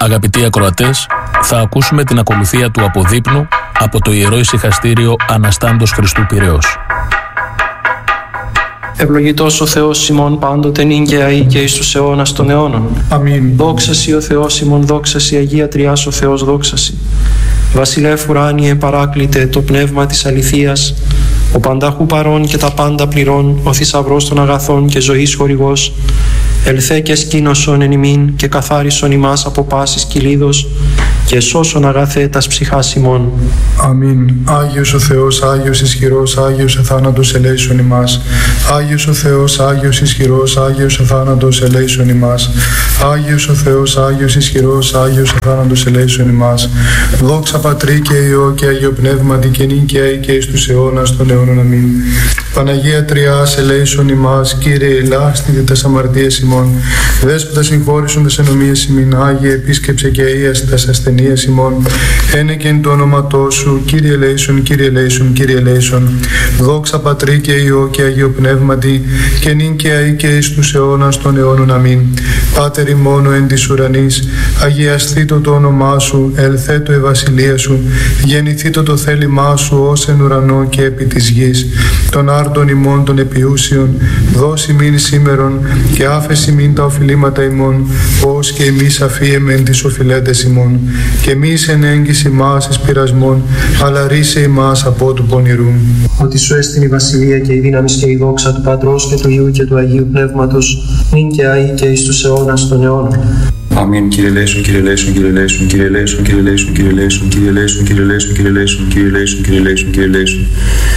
Αγαπητοί ακροατές, θα ακούσουμε την ακολουθία του αποδείπνου από το Ιερό Ησυχαστήριο Αναστάντος Χριστού Πειραιώς. Ευλογητός ο Θεός ημών πάντοτε νυν και αεί και εις τους αιώνας των αιώνων. Αμήν. Δόξα σοι ο Θεός ημών, δόξα σοι Αγία Τριάς ο Θεός, δόξα σοι. Βασιλεύ ουράνιε παράκλητε το πνεύμα της αληθείας, ο πανταχού παρών και τα πάντα πληρών, ο θησαυρός των αγαθών και ζωής χορηγός, ελθέ και σκήνωσον εν ημίν και καθάρισον ημάς από πάσης κυλίδος και σώσον αγαθέ τας ψυχάς ημών. Αμήν. Άγιος ο Θεός, Άγιος ισχυρός, Άγιος εθάνατος ελέησον ημάς. Άγιος ο Θεός, Άγιος ισχυρός, Άγιος εθάνατος ελέησον ημάς. Άγιος ο Θεός, Άγιος ισχυρός, Άγιος εθάνατος ελέησον ημάς. Δόξα Πατρί και Υιό και Αγίο Πνεύματι και νυν και αεί και εις τους αιώνας των αιώνων. Αμήν. Παναγία Τριάς ελέησον ημάς. Κύριε ελάστητε τας αμαρτίες ημών. Δέσποτα συγχώρησον τας ενομίες ημίν. Άγιε επίσκεψε και αΐασε τας ασθενείες ημών. Ένεκεν το όνοματό σου. Κύριε ελέησον, Κύριε ελέησον, Κύριε ελέησον. Δόξα Πατρί και Υιό και Αγίο Πνεύματι και νυν και αεί και εις τους αιώνας των αιώνων. Αμήν. Πάτερ ημών εν της ουρανής, αγιασθήτω το όνομά σου, ελθέτω η βασιλεία σου, γεννηθήτω το θέλημά σου ως εν ουρανό και επί της γης. Των άρτων ημών των επιούσιων, δώσει μην σήμερον και άφεση μην τα οφειλήματα ημών, ως και εμείς αφίεμεν τις οφειλέτες ημών. Και εμείς εν έγκυση μας εις πειρασμών, αλλά ρίσε ημάς από του πονηρού. Ότι σου έστειν η βασιλεία και η δύναμη και η δόξα του Πατρός και του Υιού και του Αγίου Πνεύματος, νυν και αεί και εις τους αιώνας των αιώνων. Αμήν. Κύριε ελέησον, Κύριε ελέησον, Κύριε ελέησον, Κύριε ελέησον, Κύριε ελέησον, Κύριε ελέησον, Κύριε ελέησον, Κύριε ελέησον, Κύριε ελέησον, Κύριε ελέησον, Κύριε ελέησον, Κύριε ελέησον.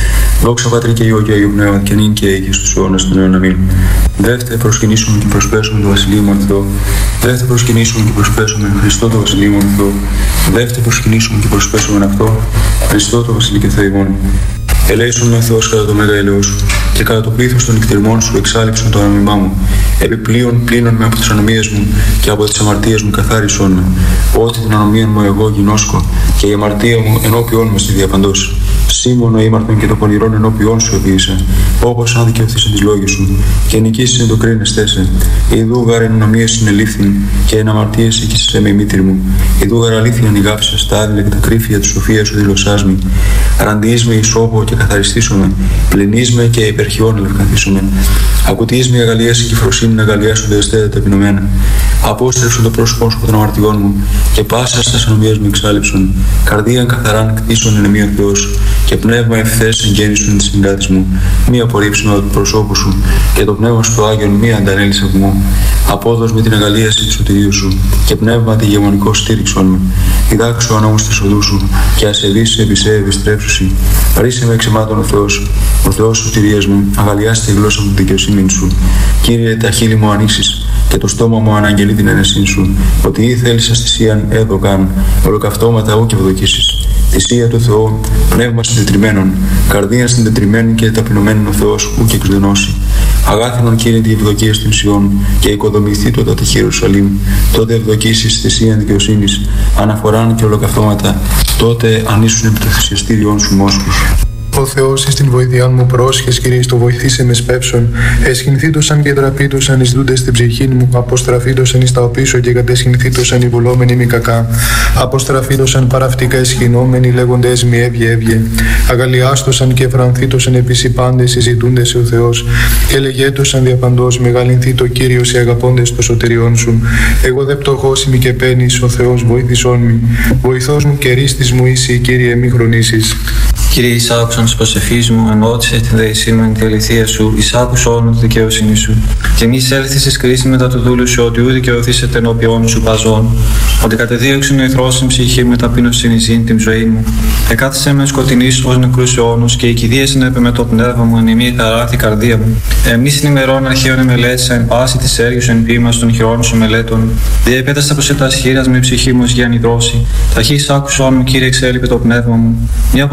Δόξα Πατρί και Υιό και Αγίου Πνεύματι και νυν και αεί και στους αιώνας των αιώνων. Αμήν. Δεύτε προσκυνήσουμε και προσπέσουμε το Βασιλείο μου Θεό. Δεύτε προσκυνήσουμε και προσπέσουμε Χριστό το Βασιλείο μου Θεό. Δεύτε προσκυνήσουμε και προσπέσουμε αυτό Χριστό το Βασιλείο και Θεό ημών. Ελέησον με Θεός κατά το μέγα ελαιό σου και κατά το πλήθος των νυχτηρμών σου εξάλειψον το ανομιμά μου. Επιπλέον πλύνον με από τις ανομίες μου και από τις αμαρτίες μου καθάρισον με. Ότι την ανομία μου εγώ γινώσκω και η αμαρτία μου ενώπιόν μου στη διαπαντός. Σήμωνο ήμαρτον και το πονηρόν ενώπιόν σου επίησα, όπως αν δικαιωθείς τις λόγες σου, και νικήσεις εν το κρίνεστέ σε. Ιδού γάρ εν ανομίες συνελήφθην, και εν αμαρτίες εκείσαι με η μήτρη μου. Ιδού γάρ αλήθεια νιγάψα στα άδειλα και τα κρύφια της σοφίας σου δηλωσάς μη. Ραντιείς με ισόπο και καθαριστήσομαι, πλυνείς με και υπερχιών ελευκαθήσομαι. Ακουτείς με αγαλίαση και φροσύνη να αγαλιάσουν τα εστέτα ταπεινωμένα. Απόστρεψον το πρόσωπό σου από των αμαρτιών μου, και πάσα στα ανομίες μου εξάλειψον. Καρδίαν καθαράν κτίσον εν εμεί ο Θεός, και πνεύμα ευθές εγγέννησον της συγκράτης μου. Μη απορρίψουμε από το προσώπου σου, και το πνεύμα σου το Άγιον μη αντανέλησε από μου. Απόδος με την αγαλίαση του σωτηρίου σου, και πνεύμα τη γεμονικό στήριξον με. Διδάξω ανώμους της οδού σου, και ασεβείς επί σε επιστρέψουσι. Ρίσε με εξαιμάτων ο Θεός σωτηρίας μου, αγαλιάστε τη γλώσσα μου τη δικαιοσύνη σου. Κύριε, τα χείλη μου ανοίξεις, και το στόμα μου αναγγελεί την αίρεσή σου, ότι ή θέλεις αστησίαν έδωκαν, ολοκαυτώματα ου και ευδοκίσεις. Θυσία του Θεού, πνεύμα συντετριμένων, καρδία συντετριμένη και ταπεινωμένων ο Θεός ου και εξδενώσει. Αγάθινον Κύριε τη ευδοκία στην Σιών, και οικοδομηθεί το τη Ιερουσαλήμ. Τότε ευδοκίσεις θυσίαν δικαιοσύνης, αναφοράν και ολοκαυτώματα, τότε ανήσουν επί το θυσιαστήριον σου μόσχους. Ο Θεός εις την βοήθειάν μου πρόσχες, Κύριε, το βοηθήσε με σπέψον. Εσχυνθήτωσαν και τραπήτωσαν εις δούντες στην ψυχήν μου. Αποστραφήτωσαν εις τα οπίσω και κατεσχυνθήτωσαν οι βουλόμενοι μη κακά. Αποστραφήτωσαν παραυτικά εσχυνόμενοι λέγοντες μη έβγε. Αγαλιάστωσαν και εφρανθήτωσαν επίσης οι πάντες συζητούντες ο Θεός. Και λεγέτωσαν διαπαντός μεγαλυνθεί το Κύριος οι αγαπώντες το σωτηριών σου. Εγώ δε πτωχός ημι και παίρνεις, ο Θεός βοήθησόν μη. Βοηθός μου και ρίστης μου είσαι, Κύριε, μη χρονίσεις. Κύριε, εισάκουσον της προσευχής μου, ενώτησε την δεησή μου εν τη αληθεία σου, εισάκουσον όλων τη δικαιοσύνη σου. Και μη εισέλθεις εις κρίση μετά του δούλου σου, ότι ούτε δικαιωθήσετε ενώπιόν σου παζών. Ότι κατεδίωξεν ο εχθρός στην ψυχή με ταπείνωσιν εις την ζωή μου. Εκάθισε με σκοτεινής ως νεκρούς αιώνους, και η κηδείας ενέπε με το πνεύμα μου, εν ημί χαράθη καρδία μου. Εμείς στην ημερών αρχαίων εμελέτησα, εν πάση της έργης σου εν ποίημα των χειρών σου μελέτων. Διεπέταστα προς τα σχήρας με η ψυχή μου ως γιάννη δρόση. Ταχύς άκουσον μου, Κύριε, εξέλιπε το πνεύμα μου. Μη αποστρέψει το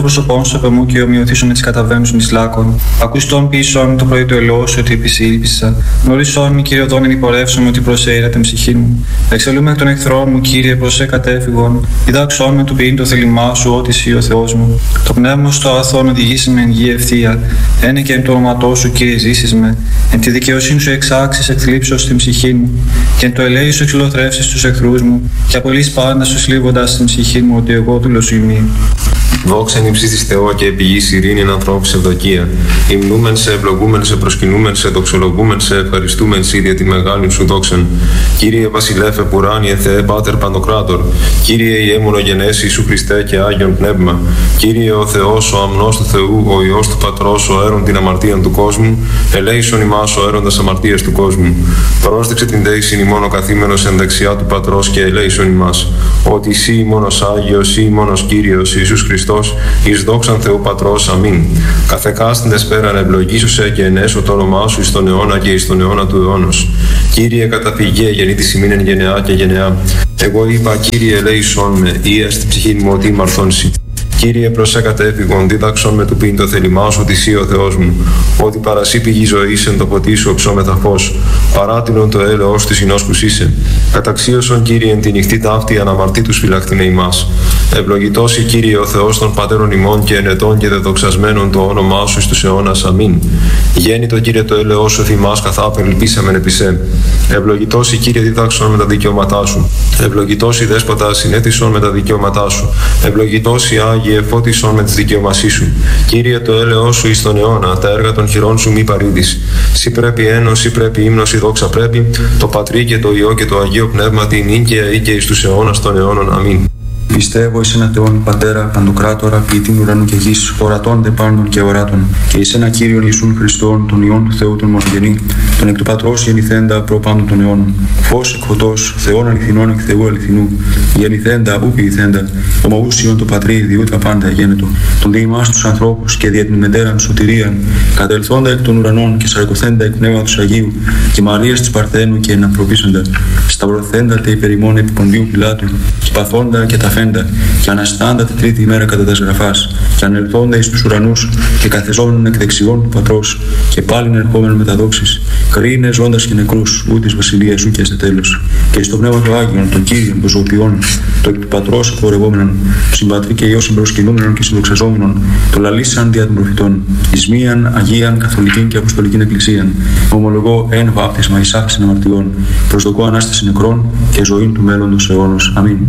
πρόσωπόν σου από μου και ομοιωθήσω με τις καταβαίνους μισλάκων. Ακουστών πίσω μου το πρωί του ελαιό σου ότι επισήλπισα. Γνωρίσόν μου, Κύριε, οδόν υπορεύσομαι ότι προσέειρα την ψυχή μου. Εξελούμε εκ των εχθρών μου, Κύριε, προσέ κατέφυγον. Διδάξόν με του ποιήν το θέλημά σου, ότι εσύ ο Θεός μου. Το πνεύμα στο αγαθόν οδηγήσει με εν γη ευθεία. Ένε και εν το όνοματό σου, Κύριε, ζήσεις με. Εν τη δικαιοσύνη σου εξάξεις εκθλίψεως στην ψυχή μου. Και εν το ελέη σου εξυλοθρεύσεις τους εχθρούς μου. Και απολύς πάντα σου σλίβοντας στην ψυχή μου ότι εγώ δούλος ημί. Δόξα εν υψίστης Θεό και επιγής ειρήνη εν ανθρώπους ευδοκία. Υμνούμεν σε, ευλογούμεν σε, προσκυνούμεν σε, δοξολογούμεν σε, ευχαριστούμεν σε για τη μεγάλη σου δόξαν. Κύριε Βασιλέφε Πουράνιε Θεέ Πάτερ Παντοκράτορ. Κύριε Ιε μονογενές Ιησού Χριστέ και Άγιον Πνεύμα. Κύριε ο Θεός, ο αμνός του Θεού, ο Υιός του Πατρός, ο έρων την αμαρτίαν του κόσμου. Ελέησον ημάς ο έροντας αμαρτίας του κόσμου. Πρόσδεξε την δέησιν ημών ο καθήμενος εν δεξιά του Πατρός και ελέησον ημάς. Ότι εσύ μόνος Άγιος, ή μόνος Κύριος Ιησούς Χριστός, εις δόξαν Θεού Πατρός, αμήν. Καθεκάστην εσπέραν ευλογήσουσε και ενέσω το όνομά σου εις τον αιώνα και εις τον αιώνα του αιώνος. Κύριε καταφυγέ γεννήτης ημίν εν γενεά και γενεά. Εγώ είπα, Κύριε ελέησον με, ή στην ψυχή μου ότι μαρθώνσι. Κύριε προσέ κατέφυγον, δίδαξον με του πίν το θέλημά σου, ότι εσύ ο Θεός μου, ότι παρασύ πηγή ζωής εν το ποτί σου οψόμεθα φως, παράτηνον το έλεος της συνόσκους είσαι. Καταξίωσον, Κύριε, εν τη νυχτή ταύτη αναμαρτήτους φυλακτήνε ημάς. Ευλογητός η Κύριε ο Θεός των πατέρων ημών και ενετών και δεδοξασμένων το όνομά σου εις τους αιώνας. Αμήν. Γέννητο, Κύριε, το έλεος σου θυμάς καθάπερ ελπίσαμεν επί σε. Ευλογητός η Κύριε δίδαξον με τα δικαιώματά σου. Ευλογητός η Δέσποτα συνέτησον με τα δικαιώματά σου. Ευλογητός η Άγιε φώτισον με τις δικαιωμασίες σου. Κύριε, το έλεος σου εις τον αιώνα, τα έργα των χειρών σου μη παρήδεις. Σύ πρέπει ένος, σύ πρέπει ύμνος, η δόξα πρέπει, το Πατρί και το Υιό και το Αγίο Πνεύμα την νίκαια ή και εις τους αιώνας των αιώνων. Αμήν. Πιστεύω εις ένα Θεόν Πατέρα, Παντοκράτορα, ποιητήν ουρανού και γης, ορατών δε πάντων και οράτων, και εις ένα Κύριον Ιησούν Χριστόν, τον Υιόν του Θεού τον μονογενή, τον εκ του Πατρός γεννηθέντα προ πάντων των αιώνων, φως εκ φωτός, Θεόν αληθινών εκ Θεού αληθινού, γεννηθέντα ου ποιηθέντα, ομοούσιον το Πατρί διού τα πάντα γένετο, τον διημάς τους ανθρώπους και δια την μετέραν σωτηρίαν, κατελθόντα εκ των ουρανών και σαρκωθέντα εκ πνεύματος Αγίου, και Μαρίας της Παρθένου και ενανθρωπίσαντα, σταυρωθέντα τε υπερημών επί Πονδίου Πιλάτου, και παθόντα και τα και αναστάντα τη τρίτη ημέρα κατά τα γραφάς, και ανελθόντα εις τους ουρανούς, και καθεζόμενον εκ δεξιών του Πατρός, και πάλιν ερχόμενον με τα δόξης, κρίνε ζώντας και νεκρούς, ού της βασιλείας σου και σε τέλος. Και εις το πνεύμα του Άγιον, των Κύριων, των ζωοποιών, το εκ του Πατρός απορρευόμενον, συμπατρί και Υιό συμπροσκυνούμενον και συνδοξαζόμενον, το λαλήσαν δια των προφητών, εις μίαν Αγίαν Καθολικήν και Αποστολικήν Εκκλησίαν, ομολογώ εν βάπτισμα εις άφησιν αμαρτιών, προσδοκώ ανάσταση νεκρών και ζωήν του μέλλοντος αιώνος. Αμήν.